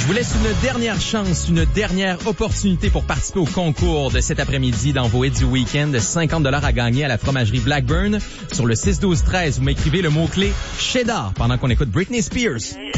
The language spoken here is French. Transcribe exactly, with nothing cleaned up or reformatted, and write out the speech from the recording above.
Je vous laisse une dernière chance, une dernière opportunité pour participer au concours de cet après-midi dans vos hits du week-end. cinquante dollars à gagner à la fromagerie Blackburn. Sur le six douze treize, vous m'écrivez le mot-clé cheddar pendant qu'on écoute Britney Spears.